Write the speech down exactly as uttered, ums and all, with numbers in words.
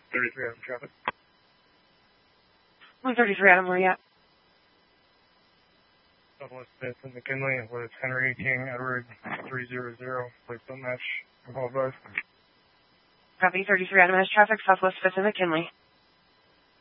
thirty-three Adam traffic. one thirty-three Adam, where you at? Southwest fifth and McKinley with Henry King Edward three zero zero. Please don't match. Apologize. Copy, thirty-three Adam has traffic, Southwest fifth and McKinley.